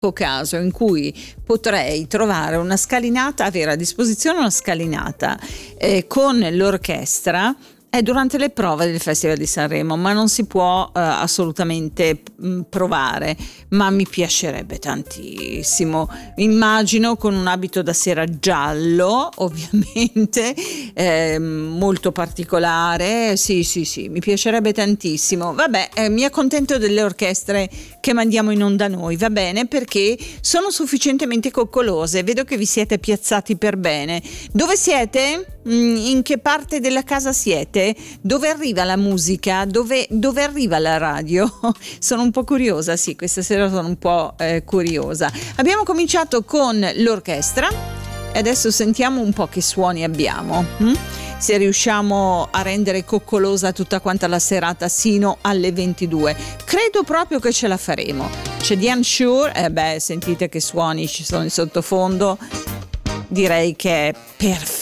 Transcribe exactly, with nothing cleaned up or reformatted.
caso in cui potrei trovare una scalinata, avere a disposizione una scalinata eh, con l'orchestra è durante le prove del Festival di Sanremo, ma non si può uh, assolutamente mh, provare, ma mi piacerebbe tantissimo. Immagino con un abito da sera giallo, ovviamente, eh, molto particolare. Sì, sì, sì, mi piacerebbe tantissimo. Vabbè, eh, mi accontento delle orchestre che mandiamo in onda noi, va bene, perché sono sufficientemente coccolose. Vedo che vi siete piazzati per bene. Dove siete? In che parte della casa siete? Dove arriva la musica? Dove, dove arriva la radio? Sono un po' curiosa, sì, questa sera sono un po' eh, curiosa. Abbiamo cominciato con l'orchestra e adesso sentiamo un po' che suoni abbiamo. Hm? Se riusciamo a rendere coccolosa tutta quanta la serata sino alle ventidue. Credo proprio che ce la faremo. C'è Diane Shure, eh beh, sentite che suoni ci sono in sottofondo. Direi che è perfetto.